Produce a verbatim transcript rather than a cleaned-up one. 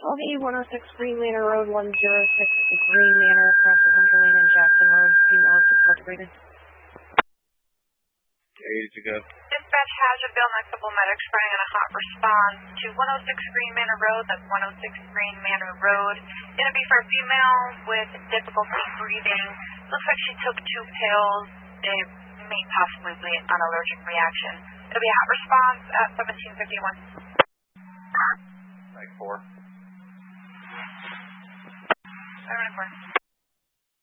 Albany, one oh six Green Manor Road, one oh six Green Manor, across the Hunter Lane and Jackson Road. Female is incarcerated. Eight to go. Dispatch has a bill, next couple medics running on a hot response to one oh six Green Manor Road. That's one oh six Green Manor Road. Gonna be for a female with difficulty breathing. Looks like she took two pills. They may possibly be an allergic reaction. It'll be a hot response at seventeen fifty-one. Like four. seven four.